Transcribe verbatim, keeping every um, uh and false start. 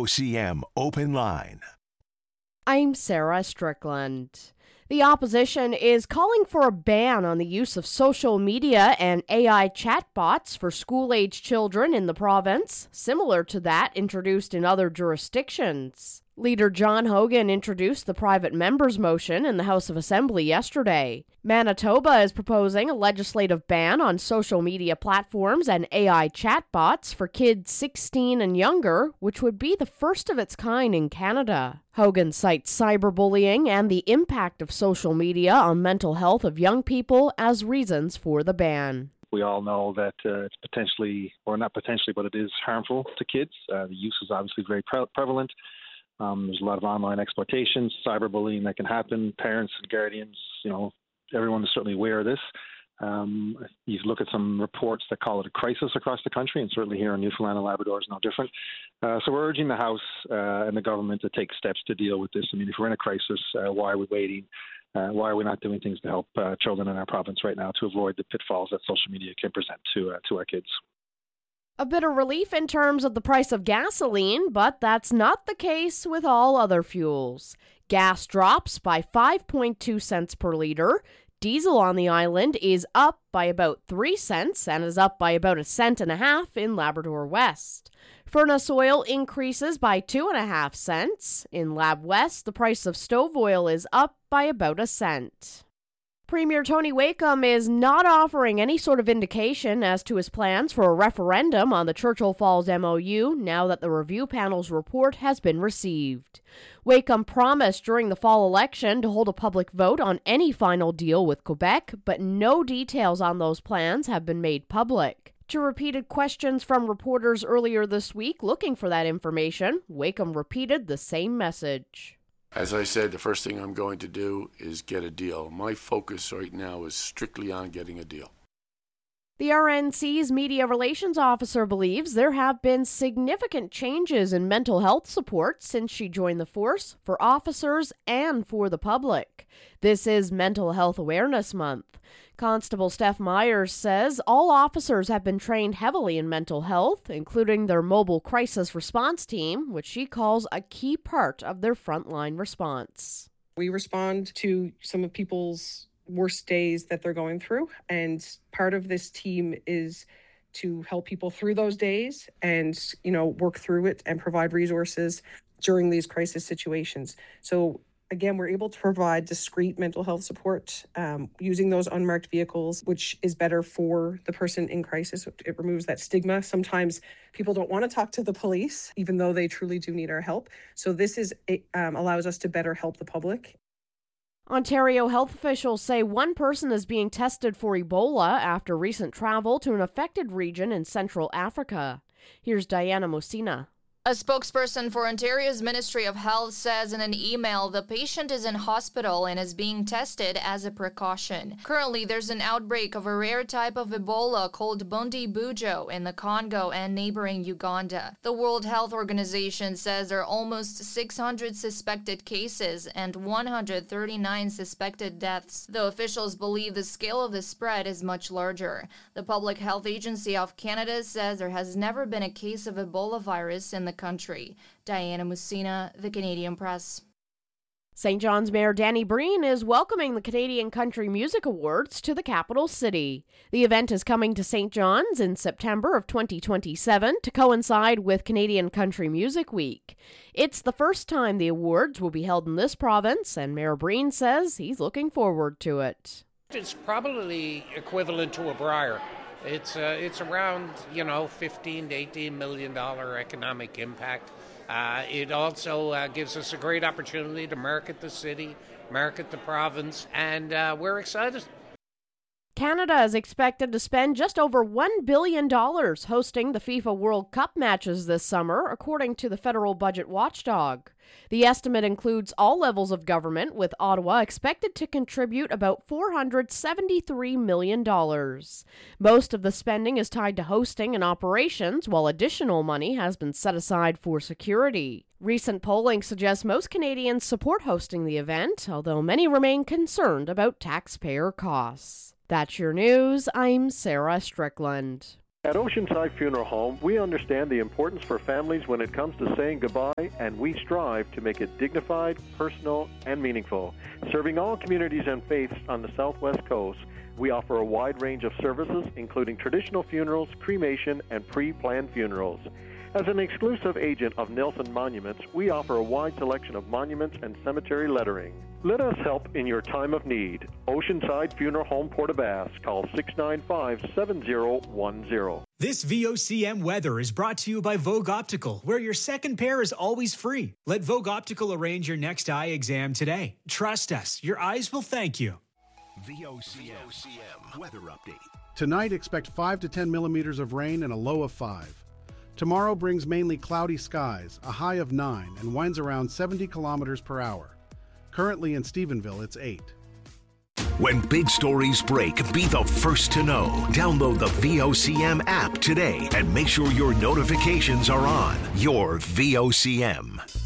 O C M Open Line. I'm Sarah Strickland. The opposition is calling for a ban on the use of social media and A I chatbots for school-age children in the province, similar to that introduced in other jurisdictions. Leader John Hogan introduced the private members' motion in the House of Assembly yesterday. Manitoba is proposing a legislative ban on social media platforms and A I chatbots for kids sixteen and younger, which would be the first of its kind in Canada. Hogan cites cyberbullying and the impact of social media on mental health of young people as reasons for the ban. We all know that uh, it's potentially, or not potentially, but it is harmful to kids. Uh, the use is obviously very pre- prevalent. Um, there's a lot of online exploitation, cyberbullying that can happen. Parents and guardians, you know, everyone is certainly aware of this. Um, you look at some reports that call it a crisis across the country, and certainly here in Newfoundland and Labrador is no different. Uh, so we're urging the House uh, and the government to take steps to deal with this. I mean, if we're in a crisis, uh, why are we waiting? Uh, why are we not doing things to help uh, children in our province right now to avoid the pitfalls that social media can present to uh, to our kids? A bit of relief in terms of the price of gasoline, but that's not the case with all other fuels. Gas drops by five point two cents per litre. Diesel on the island is up by about three cents and is up by about a cent and a half in Labrador West. Furnace oil increases by two and a half cents. In Lab West, the price of stove oil is up by about a cent. Premier Tony Wakeham is not offering any sort of indication as to his plans for a referendum on the Churchill Falls M O U now that the review panel's report has been received. Wakeham promised during the fall election to hold a public vote on any final deal with Quebec, but no details on those plans have been made public. To repeated questions from reporters earlier this week looking for that information, Wakeham repeated the same message. As I said, the first thing I'm going to do is get a deal. My focus right now is strictly on getting a deal. The R N C's media relations officer believes there have been significant changes in mental health support since she joined the force for officers and for the public. This is Mental Health Awareness Month. Constable Steph Myers says all officers have been trained heavily in mental health, including their mobile crisis response team, which she calls a key part of their frontline response. We respond to some of people's worst days that they're going through, and part of this team is to help people through those days and, you know, work through it and provide resources during these crisis situations. So again, we're able to provide discreet mental health support um, using those unmarked vehicles, which is better for the person in crisis. It removes that stigma. Sometimes people don't want to talk to the police, even though they truly do need our help. So this is it, um, allows us to better help the public. Ontario health officials say one person is being tested for Ebola after recent travel to an affected region in Central Africa. Here's Diana Mosina. A spokesperson for Ontario's Ministry of Health says in an email the patient is in hospital and is being tested as a precaution. Currently, there's an outbreak of a rare type of Ebola called Bundibugyo in the Congo and neighboring Uganda. The World Health Organization says there are almost six hundred suspected cases and one hundred thirty-nine suspected deaths, though officials believe the scale of the spread is much larger. The Public Health Agency of Canada says there has never been a case of Ebola virus in the country. Diana Messina, The Canadian Press. Saint John's Mayor Danny Breen is welcoming the Canadian Country Music Awards to the capital city. The event is coming to Saint John's in September of twenty twenty-seven to coincide with Canadian Country Music Week. It's the first time the awards will be held in this province, and Mayor Breen says he's looking forward to it. It's probably equivalent to a Briar. It's uh, it's around, you know, fifteen to eighteen million dollars economic impact. Uh, it also uh, gives us a great opportunity to market the city, market the province, and uh, we're excited. Canada is expected to spend just over one billion dollars hosting the FIFA World Cup matches this summer, according to the federal budget watchdog. The estimate includes all levels of government, with Ottawa expected to contribute about four hundred seventy-three million dollars. Most of the spending is tied to hosting and operations, while additional money has been set aside for security. Recent polling suggests most Canadians support hosting the event, although many remain concerned about taxpayer costs. That's your news. I'm Sarah Strickland. At Oceanside Funeral Home, we understand the importance for families when it comes to saying goodbye, and we strive to make it dignified, personal, and meaningful. Serving all communities and faiths on the Southwest Coast, we offer a wide range of services, including traditional funerals, cremation, and pre-planned funerals. As an exclusive agent of Nelson Monuments, we offer a wide selection of monuments and cemetery lettering. Let us help in your time of need. Oceanside Funeral Home, Port Bass. Call six nine five, seven zero one zero. This V O C M weather is brought to you by Vogue Optical, where your second pair is always free. Let Vogue Optical arrange your next eye exam today. Trust us, your eyes will thank you. V O C M weather update. Tonight, expect five to ten millimeters of rain and a low of five. Tomorrow brings mainly cloudy skies, a high of nine, and winds around seventy kilometers per hour. Currently in Stephenville, it's eight. When big stories break, be the first to know. Download the V O C M app today and make sure your notifications are on. Your V O C M.